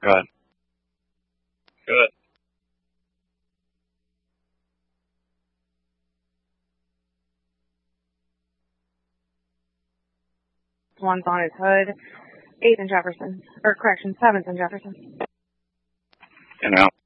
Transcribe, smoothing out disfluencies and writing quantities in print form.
Good. Good. One's on his hood. 8th and Jefferson. Or correction, 7th and Jefferson. In out.